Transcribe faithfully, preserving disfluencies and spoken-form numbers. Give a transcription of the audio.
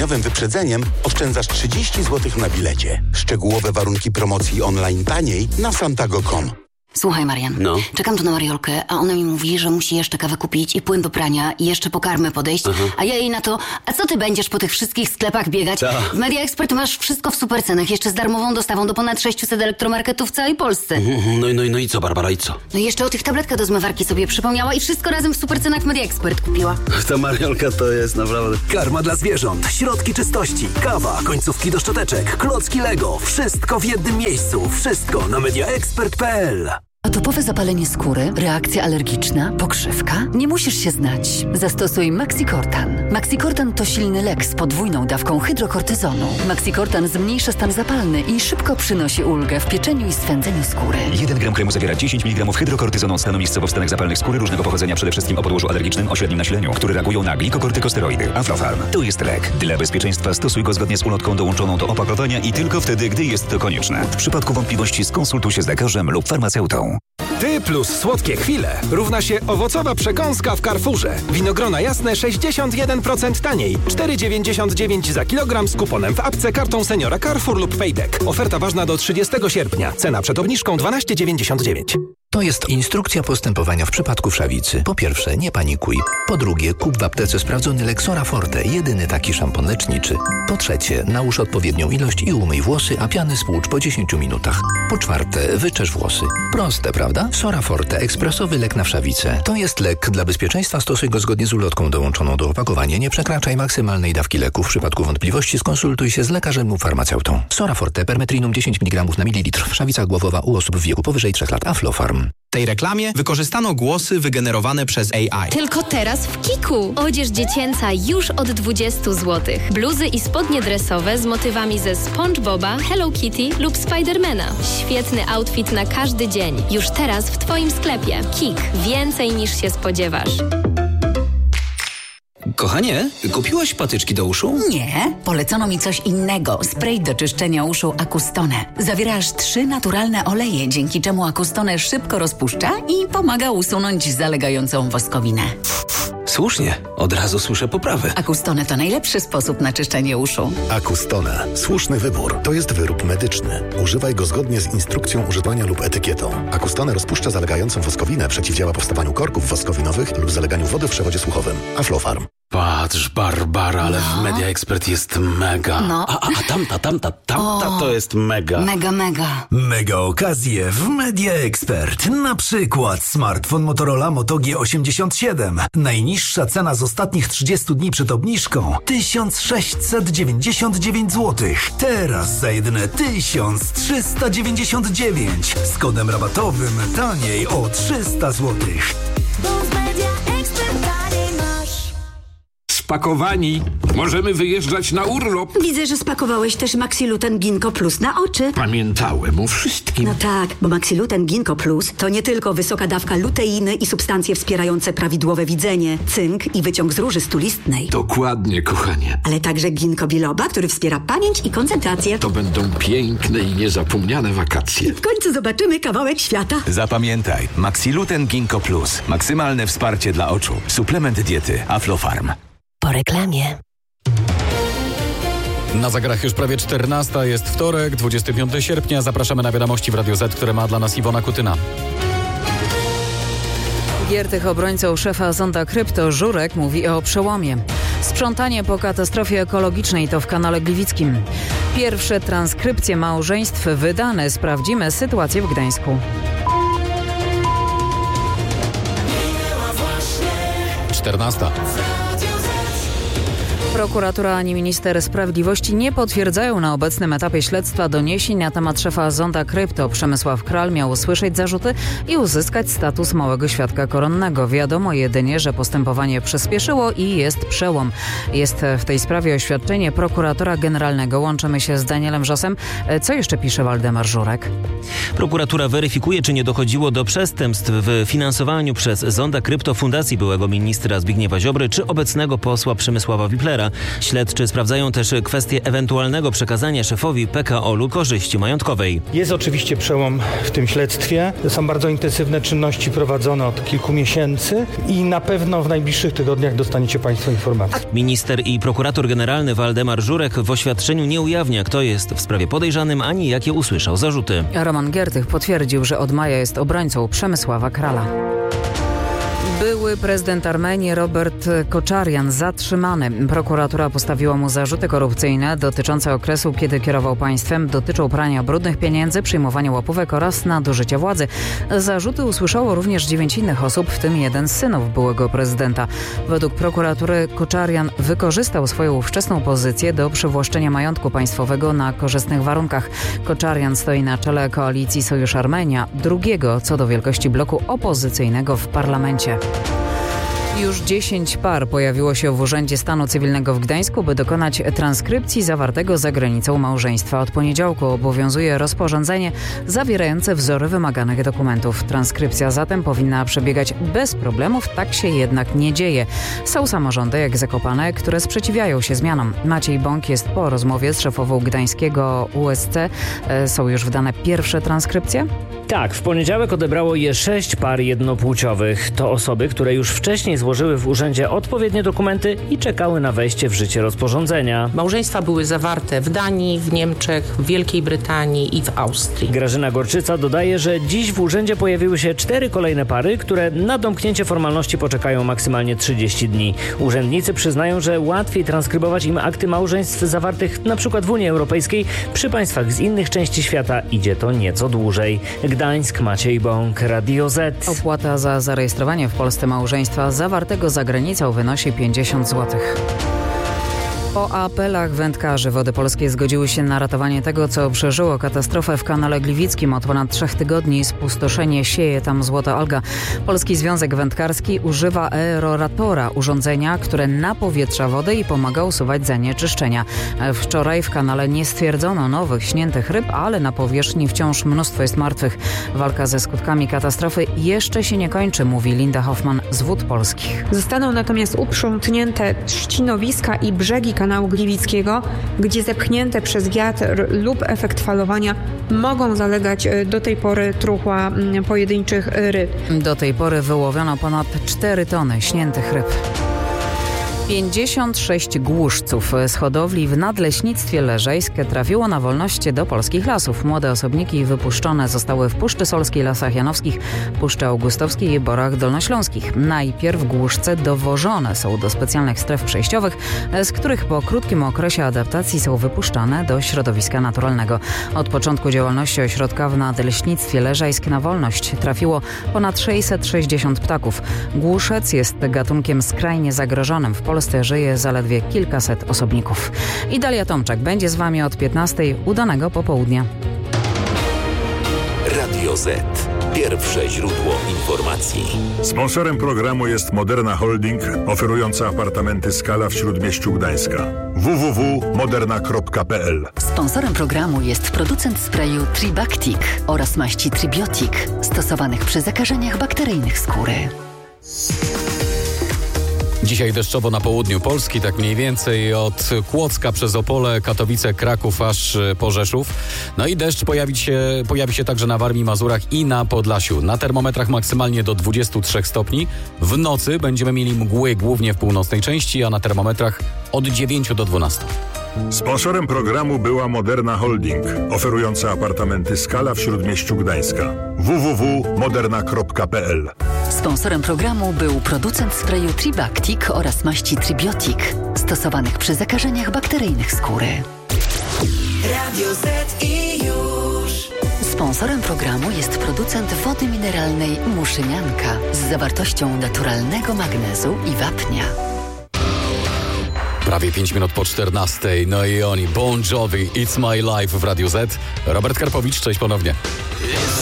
Nowym wyprzedzeniem oszczędzasz trzydzieści złotych na bilecie. Szczegółowe warunki promocji online taniej na santago kropka com. Słuchaj, Marian, No. czekam tu na Mariolkę, a ona mi mówi, że musi jeszcze kawę kupić i płyn do prania i jeszcze po karmę podejść, Aha. a ja jej na to, a co ty będziesz po tych wszystkich sklepach biegać? Ta. W Media Expert masz wszystko w supercenach, jeszcze z darmową dostawą do ponad sześciuset elektromarketów w całej Polsce. No i, no, i, no i co, Barbara, i co? No i jeszcze o tych tabletkach do zmywarki sobie przypomniała i wszystko razem w supercenach w Media Expert kupiła. Ta Mariolka to jest naprawdę... Karma dla zwierząt, środki czystości, kawa, końcówki do szczoteczek, klocki Lego. Wszystko w jednym miejscu. Wszystko na media expert kropka p l. Atopowe zapalenie skóry, reakcja alergiczna, pokrzywka? Nie musisz się znać. Zastosuj Maxicortan. Maxicortan to silny lek z podwójną dawką hydrokortyzonu. Maxicortan zmniejsza stan zapalny i szybko przynosi ulgę w pieczeniu i swędzeniu skóry. jeden gram kremu zawiera dziesięć miligramów hydrokortyzonu stanu miejscowo w stanach zapalnych skóry różnego pochodzenia, przede wszystkim o podłożu alergicznym o średnim nasileniu, które reagują na glikokortykosteroidy. Aflofarm to jest lek. Dla bezpieczeństwa stosuj go zgodnie z ulotką dołączoną do opakowania i tylko wtedy, gdy jest to konieczne. W przypadku wątpliwości skonsultuj się z lekarzem lub farmaceutą. Ty plus słodkie chwile równa się owocowa przekąska w Carrefourze. Winogrona jasne sześćdziesiąt jeden procent taniej. cztery dziewięćdziesiąt dziewięć za kilogram z kuponem w apce, kartą seniora Carrefour lub Payback. Oferta ważna do trzydziestego sierpnia. Cena przed obniżką dwanaście dziewięćdziesiąt dziewięć. To jest instrukcja postępowania w przypadku wszawicy. Po pierwsze, nie panikuj. Po drugie, kup w aptece sprawdzony lek Sora Forte, jedyny taki szampon leczniczy. Po trzecie, nałóż odpowiednią ilość i umyj włosy, a piany spłucz po dziesięciu minutach. Po czwarte, wyczesz włosy. Proste, prawda? Sora Forte, ekspresowy lek na wszawicę. To jest lek. Dla bezpieczeństwa stosuj go zgodnie z ulotką dołączoną do opakowania. Nie przekraczaj maksymalnej dawki leku. W przypadku wątpliwości skonsultuj się z lekarzem lub farmaceutą. Sora Forte, permetrinum dziesięć miligramów na mililitr. Wszawica głowowa u osób w wieku powyżej trzech lat. Aflofarm. W tej reklamie wykorzystano głosy wygenerowane przez A I. Tylko teraz w Kiku. Odzież dziecięca już od dwudziestu złotych. Bluzy i spodnie dresowe z motywami ze SpongeBoba, Hello Kitty lub Spidermana. Świetny outfit na każdy dzień. Już teraz w Twoim sklepie. Kik. Więcej niż się spodziewasz. Kochanie, kupiłaś patyczki do uszu? Nie, polecono mi coś innego. Spray do czyszczenia uszu Acustone. Zawiera aż trzy naturalne oleje, dzięki czemu Acustone szybko rozpuszcza i pomaga usunąć zalegającą woskowinę. Słusznie, od razu słyszę poprawę. Acustone to najlepszy sposób na czyszczenie uszu. Acustone. Słuszny wybór. To jest wyrób medyczny. Używaj go zgodnie z instrukcją używania lub etykietą. Acustone rozpuszcza zalegającą woskowinę, przeciwdziała powstawaniu korków woskowinowych lub zaleganiu wody w przewodzie słuchowym. Aflofarm. Patrz, Barbara, ale no. w Media Expert jest mega. No. A, a, a tamta, tamta, tamta o, to jest mega. Mega, mega. Mega okazje w Media Expert. Na przykład smartfon Motorola Moto G osiemdziesiąt siedem. Najniższa cena z ostatnich trzydziestu dni przed obniżką tysiąc sześćset dziewięćdziesiąt dziewięć złotych. Teraz za jedyne tysiąc trzysta dziewięćdziesiąt dziewięć. Z kodem rabatowym taniej o trzysta złotych. Spakowani. Możemy wyjeżdżać na urlop. Widzę, że spakowałeś też Maxiluten Ginkgo Plus na oczy. Pamiętałem o wszystkim. No tak, bo Maxiluten Ginkgo Plus to nie tylko wysoka dawka luteiny i substancje wspierające prawidłowe widzenie, cynk i wyciąg z róży stulistnej. Dokładnie, kochanie. Ale także ginkgo biloba, który wspiera pamięć i koncentrację. To będą piękne i niezapomniane wakacje. W końcu zobaczymy kawałek świata. Zapamiętaj, Maxiluten Ginkgo Plus. Maksymalne wsparcie dla oczu. Suplement diety Aflofarm. Po reklamie. Na zegarach już prawie czternasta, jest wtorek, dwudziestego piątego sierpnia. Zapraszamy na wiadomości w Radio Z, które ma dla nas Iwona Kutyna. Giertych obrońcą szefa Zonda Krypto Żurek mówi o przełomie. Sprzątanie po katastrofie ekologicznej to w kanale Gliwickim. Pierwsze transkrypcje małżeństw wydane. Sprawdzimy sytuację w Gdańsku. czternasta. Prokuratura ani minister sprawiedliwości nie potwierdzają na obecnym etapie śledztwa doniesień na temat szefa Zonda Krypto. Przemysław Kral miał usłyszeć zarzuty i uzyskać status małego świadka koronnego. Wiadomo jedynie, że postępowanie przyspieszyło i jest przełom. Jest w tej sprawie oświadczenie prokuratora generalnego. Łączymy się z Danielem Wrzosem. Co jeszcze pisze Waldemar Żurek? Prokuratura weryfikuje, czy nie dochodziło do przestępstw w finansowaniu przez Zonda Krypto fundacji byłego ministra Zbigniewa Ziobry czy obecnego posła Przemysława Wiplera. Boxdela. Śledczy sprawdzają też kwestię ewentualnego przekazania szefowi P K O L u korzyści majątkowej. Jest oczywiście przełom w tym śledztwie. Są bardzo intensywne czynności prowadzone od kilku miesięcy i na pewno w najbliższych tygodniach dostaniecie Państwo informacje. Minister i prokurator generalny Waldemar Żurek w oświadczeniu nie ujawnia, kto jest w sprawie podejrzanym, ani jakie usłyszał zarzuty. Roman Giertych potwierdził, że od maja jest obrońcą Przemysława Krala. Były prezydent Armenii Robert Koczarian zatrzymany. Prokuratura postawiła mu zarzuty korupcyjne dotyczące okresu, kiedy kierował państwem. Dotyczą prania brudnych pieniędzy, przyjmowania łapówek oraz nadużycia władzy. Zarzuty usłyszało również dziewięć innych osób, w tym jeden z synów byłego prezydenta. Według prokuratury Koczarian wykorzystał swoją ówczesną pozycję do przywłaszczenia majątku państwowego na korzystnych warunkach. Koczarian stoi na czele koalicji Sojusz Armenia, drugiego co do wielkości bloku opozycyjnego w parlamencie. Już dziesięć par pojawiło się w Urzędzie Stanu Cywilnego w Gdańsku, by dokonać transkrypcji zawartego za granicą małżeństwa. Od poniedziałku obowiązuje rozporządzenie zawierające wzory wymaganych dokumentów. Transkrypcja zatem powinna przebiegać bez problemów, tak się jednak nie dzieje. Są samorządy jak Zakopane, które sprzeciwiają się zmianom. Maciej Bąk jest po rozmowie z szefową gdańskiego U S C. Są już wydane pierwsze transkrypcje? Tak, w poniedziałek odebrało je sześć par jednopłciowych. To osoby, które już wcześniej złożyły w urzędzie odpowiednie dokumenty i czekały na wejście w życie rozporządzenia. Małżeństwa były zawarte w Danii, w Niemczech, w Wielkiej Brytanii i w Austrii. Grażyna Gorczyca dodaje, że dziś w urzędzie pojawiły się cztery kolejne pary, które na domknięcie formalności poczekają maksymalnie trzydzieści dni. Urzędnicy przyznają, że łatwiej transkrybować im akty małżeństw zawartych np. w Unii Europejskiej. Przy państwach z innych części świata idzie to nieco dłużej. Gdańsk, Maciej Bąk, Radio Z. Opłata za zarejestrowanie w Polsce małżeństwa zawartego za granicą wynosi pięćdziesiąt złotych. Po apelach wędkarzy Wody Polskie zgodziły się na ratowanie tego, co przeżyło katastrofę w kanale Gliwickim. Od ponad trzech tygodni spustoszenie sieje tam złota alga. Polski Związek Wędkarski używa aeroratora, urządzenia, które napowietrza wodę i pomaga usuwać zanieczyszczenia. Wczoraj w kanale nie stwierdzono nowych śniętych ryb, ale na powierzchni wciąż mnóstwo jest martwych. Walka ze skutkami katastrofy jeszcze się nie kończy, mówi Linda Hoffman z Wód Polskich. Zostaną natomiast uprzątnięte trzcinowiska i brzegi kanału Gliwickiego, gdzie zepchnięte przez wiatr lub efekt falowania mogą zalegać do tej pory truchła pojedynczych ryb. Do tej pory wyłowiono ponad cztery tony śniętych ryb. pięćdziesiąt sześć głuszców z hodowli w Nadleśnictwie Leżajskie trafiło na wolność do polskich lasów. Młode osobniki wypuszczone zostały w Puszczy Solskiej, Lasach Janowskich, Puszczy Augustowskiej i Borach Dolnośląskich. Najpierw głuszce dowożone są do specjalnych stref przejściowych, z których po krótkim okresie adaptacji są wypuszczane do środowiska naturalnego. Od początku działalności ośrodka w Nadleśnictwie Leżajskie na wolność trafiło ponad sześćset sześćdziesiąt ptaków. Głuszec jest gatunkiem skrajnie zagrożonym. W Polsce żyje zaledwie kilkaset osobników. I Dalia Tomczak będzie z Wami od piętnastej. Udanego popołudnia. Radio Z. Pierwsze źródło informacji. Sponsorem programu jest Moderna Holding, oferująca apartamenty Skala w Śródmieściu Gdańska. w w w kropka moderna kropka p l. Sponsorem programu jest producent sprayu Tribactic oraz maści Tribiotic, stosowanych przy zakażeniach bakteryjnych skóry. Dzisiaj deszczowo na południu Polski, tak mniej więcej od Kłodzka przez Opole, Katowice, Kraków aż po Rzeszów. No i deszcz pojawi się, pojawi się także na Warmii, Mazurach i na Podlasiu. Na termometrach maksymalnie do dwudziestu trzech stopni. W nocy będziemy mieli mgły głównie w północnej części, a na termometrach od dziewięciu do dwunastu. Sponsorem programu była Moderna Holding, oferująca apartamenty Skala w Śródmieściu Gdańska. w w w kropka moderna kropka p l. Sponsorem programu był producent sprayu Tribactic oraz maści Tribiotic, stosowanych przy zakażeniach bakteryjnych skóry. Radio Z i już. Sponsorem programu jest producent wody mineralnej Muszynianka z zawartością naturalnego magnezu i wapnia. Prawie pięć minut po czternastej. No i oni, Bon Jovi, It's My Life w Radiu Z. Robert Karpowicz, cześć ponownie.